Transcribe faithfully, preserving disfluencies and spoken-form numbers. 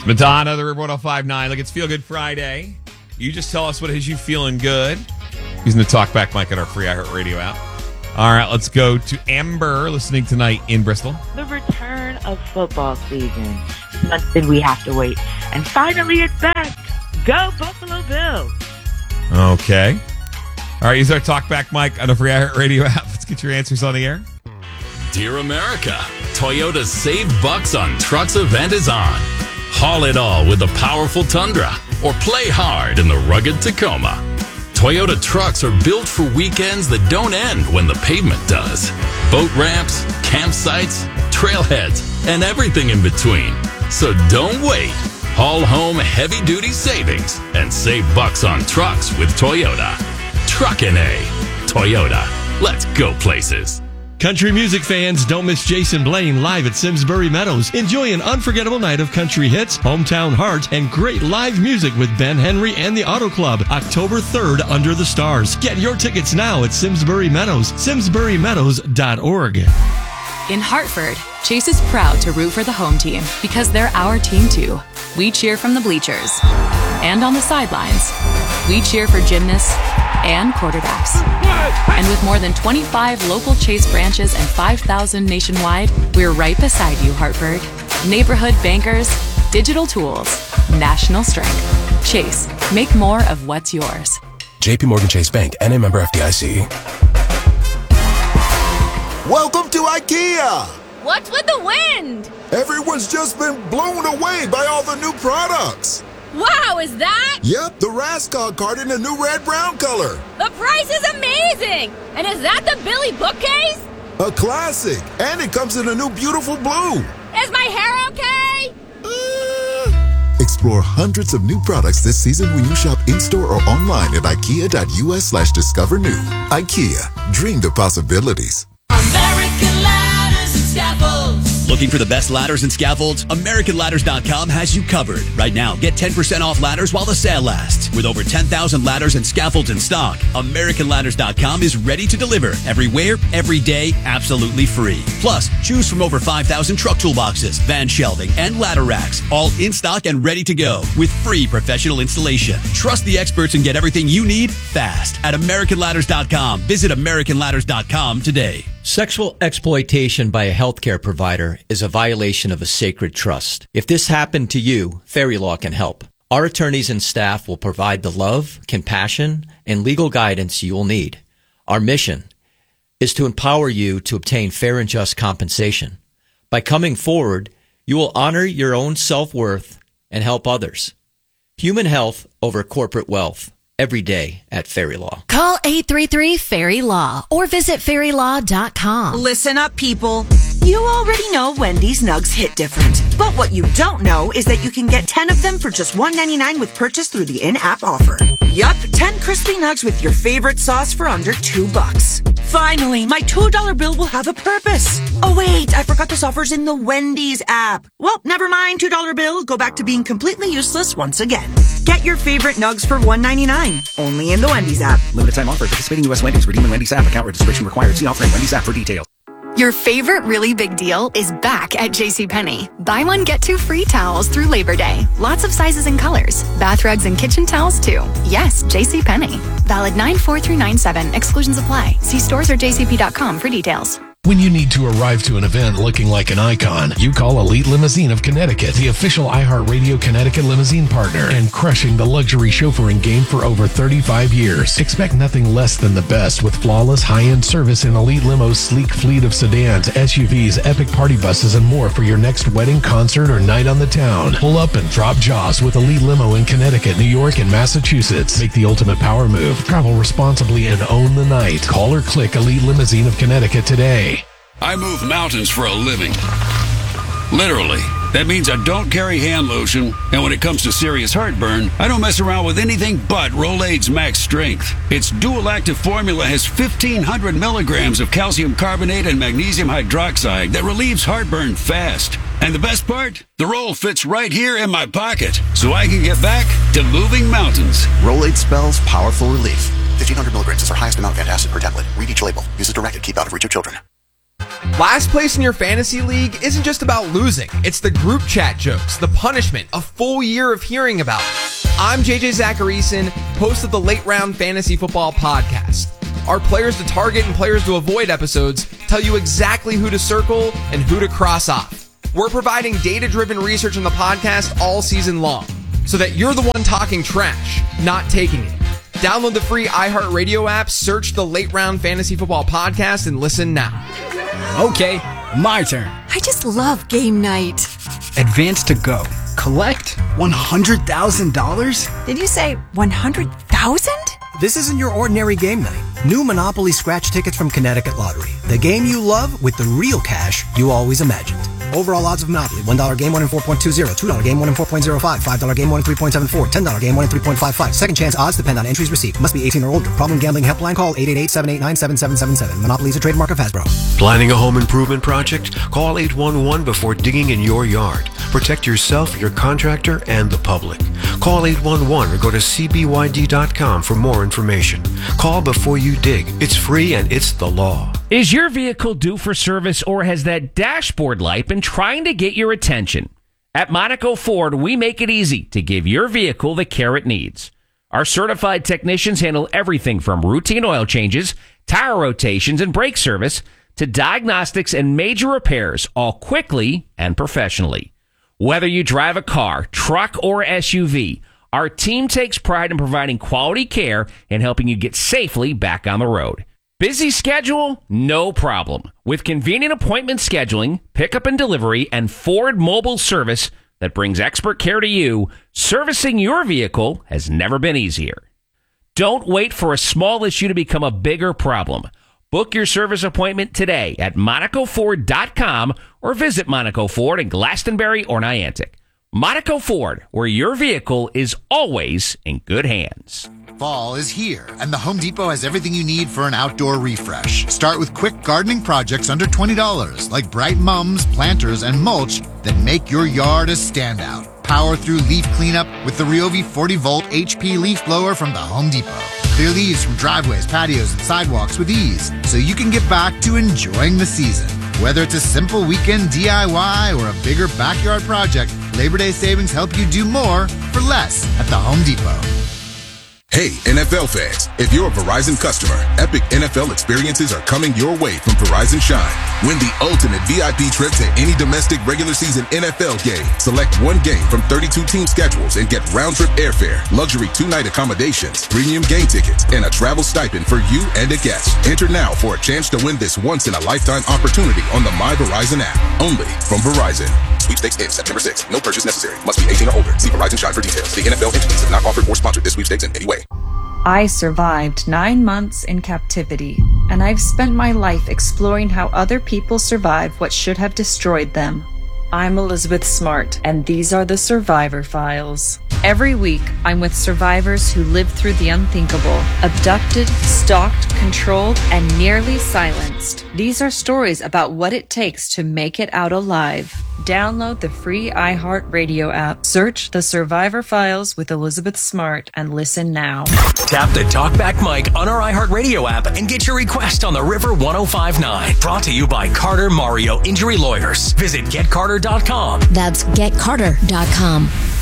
Madonna, the River one oh five point nine. Look, it's Feel Good Friday. You just tell us what has you feeling good. Using the talkback mic on our free iHeartRadio app. All right, let's go to Amber, listening tonight in Bristol. The return of football season. Something we have to wait. And finally, it's back. Go Buffalo Bills. Okay. All right, use our talkback mic on the free iHeartRadio app. Let's get your answers on the air. Dear America, Toyota's Save Bucks on Trucks event is on. Haul it all with the powerful Tundra or play hard in the rugged Tacoma. Toyota trucks are built for weekends that don't end when the pavement does. Boat ramps, campsites, trailheads, and everything in between. So don't wait. Haul home heavy-duty savings and save bucks on trucks with Toyota. Truckin' A. Toyota. Let's go places. Country music fans, don't miss Jason Blaine live at Simsbury Meadows. Enjoy an unforgettable night of country hits, hometown heart, and great live music with Ben Henry and the Auto Club. October third, Under the Stars. Get your tickets now at Simsbury Meadows, simsbury meadows dot org. In Hartford, Chase is proud to root for the home team because they're our team too. We cheer from the bleachers and on the sidelines. We cheer for gymnasts and quarterbacks. And with more than twenty-five local Chase branches and five thousand nationwide, we're right beside you, Hartford. Neighborhood bankers, digital tools, national strength. Chase, make more of what's yours. J P Morgan Chase Bank, N A member F D I C. Welcome to IKEA! What's with the wind? Everyone's just been blown away by all the new products. Wow, is that? Yep, the Raskog card in the new red-brown color. The price is amazing! And is that the Billy bookcase? A classic, and it comes in a new beautiful blue. Is my hair okay? Uh... Explore hundreds of new products this season when you shop in-store or online at ikea.us slash discover new. IKEA, dream the possibilities. American Ladders and Scaffolds. Looking for the best ladders and scaffolds? American Ladders dot com has you covered. Right now, get ten percent off ladders while the sale lasts. With over ten thousand ladders and scaffolds in stock, American Ladders dot com is ready to deliver everywhere, every day, absolutely free. Plus, choose from over five thousand truck toolboxes, van shelving, and ladder racks, all in stock and ready to go with free professional installation. Trust the experts and get everything you need fast at American Ladders dot com. Visit American Ladders dot com today. Sexual exploitation by a healthcare provider is a violation of a sacred trust. If this happened to you, Fairy Law can help. Our attorneys and staff will provide the love, compassion, and legal guidance you will need. Our mission is to empower you to obtain fair and just compensation. By coming forward, you will honor your own self-worth and help others. Human health over corporate wealth. Every day at Fairy Law. Call eight three three, Fairy Law or visit fairy law dot com. Listen up, people. You already know Wendy's Nugs hit different. But what you don't know is that you can get ten of them for just one ninety-nine with purchase through the in-app offer. Yup, ten crispy nugs with your favorite sauce for under two bucks. Finally, my two dollar bill will have a purpose. Oh wait, I forgot this offer's in the Wendy's app. Well, never mind, two dollar bill. Go back to being completely useless once again. Get your favorite nugs for one ninety-nine. Only in the Wendy's app. Limited time offer. Participating U S Wendy's. Redeem in Wendy's app. Account registration required. See offering Wendy's app for details. Your favorite really big deal is back at JCPenney. Buy one, get two free towels through Labor Day. Lots of sizes and colors. Bath rugs and kitchen towels too. Yes, JCPenney. Valid nine four through nine seven. Exclusions apply. See stores or j c p dot com for details. When you need to arrive to an event looking like an icon, you call Elite Limousine of Connecticut, the official iHeartRadio Connecticut limousine partner, and crushing the luxury chauffeuring game for over thirty-five years. Expect nothing less than the best with flawless high-end service in Elite Limo's sleek fleet of sedans, S U Vs, epic party buses, and more for your next wedding, concert, or night on the town. Pull up and drop jaws with Elite Limo in Connecticut, New York, and Massachusetts. Make the ultimate power move. Travel responsibly and own the night. Call or click Elite Limousine of Connecticut today. I move mountains for a living. Literally. That means I don't carry hand lotion, and when it comes to serious heartburn, I don't mess around with anything but Rolaids Max Strength. Its dual-active formula has fifteen hundred milligrams of calcium carbonate and magnesium hydroxide that relieves heartburn fast. And the best part? The roll fits right here in my pocket, so I can get back to moving mountains. Rolaids spells powerful relief. fifteen hundred milligrams is our highest amount of antacid per tablet. Read each label. Use as directed. Keep out of reach of children. Last place in your fantasy league isn't just about losing. It's the group chat jokes, the punishment, a full year of hearing about it. I'm J J Zacharyson, host of the Late Round Fantasy Football Podcast. Our players to target and players to avoid episodes tell you exactly who to circle and who to cross off. We're providing data-driven research on the podcast all season long, so that you're the one talking trash, not taking it. Download the free iHeartRadio app, search the Late Round Fantasy Football Podcast, and listen now. Okay, my turn. I just love game night. Advance to go. Collect one hundred thousand dollars? Did you say one hundred thousand? This isn't your ordinary game night. New Monopoly scratch tickets from Connecticut Lottery. The game you love with the real cash you always imagined. Overall odds of Monopoly. one dollar game, one in four point two zero. two dollar game, one in four point zero five. five dollar game, one in three point seven four. ten dollar game, one in three point five five. Second chance odds depend on entries received. Must be eighteen or older. Problem gambling helpline call eight eight eight, seven eight nine, seven seven seven seven. Monopoly is a trademark of Hasbro. Planning a home improvement project? Call eight one one before digging in your yard. Protect yourself, your contractor, and the public. Call eight one one or go to c b y d dot com for more information. Call before you dig. It's free and it's the law. Is your vehicle due for service, or has that dashboard light been trying to get your attention? At Monaco Ford, we make it easy to give your vehicle the care it needs. Our certified technicians handle everything from routine oil changes, tire rotations, and brake service to diagnostics and major repairs, all quickly and professionally. Whether you drive a car, truck, or S U V, our team takes pride in providing quality care and helping you get safely back on the road. Busy schedule? No problem. With convenient appointment scheduling, pickup and delivery, and Ford mobile service that brings expert care to you, servicing your vehicle has never been easier. Don't wait for a small issue to become a bigger problem. Book your service appointment today at monaco ford dot com or visit Monaco Ford in Glastonbury or Niantic. Monaco Ford, where your vehicle is always in good hands. Fall is here, and the Home Depot has everything you need for an outdoor refresh. Start with quick gardening projects under twenty dollars, like bright mums, planters, and mulch that make your yard a standout. Power through leaf cleanup with the Ryobi forty volt H P leaf blower from the Home Depot. Clear leaves from driveways, patios, and sidewalks with ease, so you can get back to enjoying the season. Whether it's a simple weekend D I Y or a bigger backyard project, Labor Day savings help you do more for less at the Home Depot. Hey, N F L fans, if you're a Verizon customer, epic N F L experiences are coming your way from Verizon Shine. Win the ultimate V I P trip to any domestic regular season N F L game. Select one game from thirty-two team schedules and get round-trip airfare, luxury two-night accommodations, premium game tickets, and a travel stipend for you and a guest. Enter now for a chance to win this once-in-a-lifetime opportunity on the My Verizon app. Only from Verizon. Sweepstakes ends September sixth. No purchase necessary. Must be eighteen or older. See Verizon Shine for details. The N F L entities have not offered or sponsored this sweepstakes in any way. I survived nine months in captivity, and I've spent my life exploring how other people survive what should have destroyed them. I'm Elizabeth Smart, and these are the Survivor Files. Every week, I'm with survivors who lived through the unthinkable, abducted, stalked, controlled, and nearly silenced. These are stories about what it takes to make it out alive. Download the free iHeartRadio app, search The Survivor Files with Elizabeth Smart, and listen now. Tap the Talkback mic on our iHeartRadio app and get your request on the River one oh five point nine. Brought to you by Carter Mario Injury Lawyers. Visit get carter dot com. That's get carter dot com.